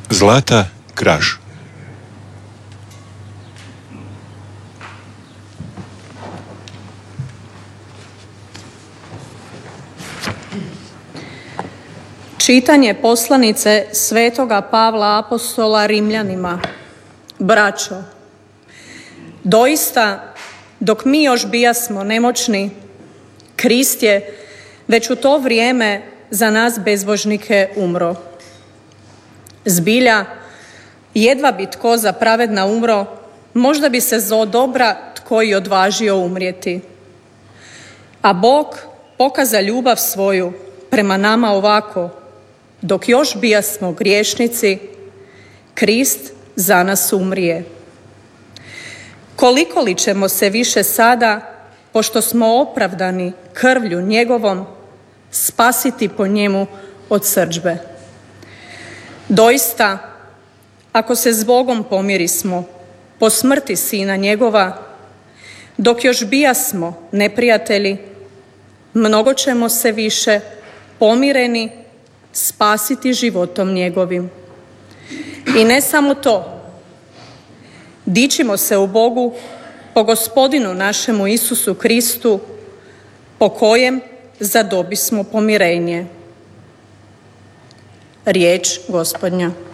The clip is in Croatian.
Zlata Kraš. Čitanje poslanice Svetoga Pavla Apostola Rimljanima. Braćo, doista, dok mi još bijasmo nemoćni, Krist je već u to vrijeme za nas bezbožnike umro. Zbilja, jedva bi tko za pravedna umro, možda bi se za dobra tko i odvažio umrijeti. A Bog pokaza ljubav svoju prema nama ovako: dok još bijasmo griješnici, Krist za nas umrije. Koliko li ćemo se više sada, pošto smo opravdani krvlju njegovom, spasiti po njemu od srdžbe? Doista, ako se s Bogom pomirismo po smrti Sina njegova, dok još bijasmo neprijatelji, mnogo ćemo se više pomireni spasiti životom njegovim. I ne samo to, dičimo se u Bogu po Gospodinu našemu Isusu Kristu, po kojem zadobismo pomirenje. Riječ Gospodnja.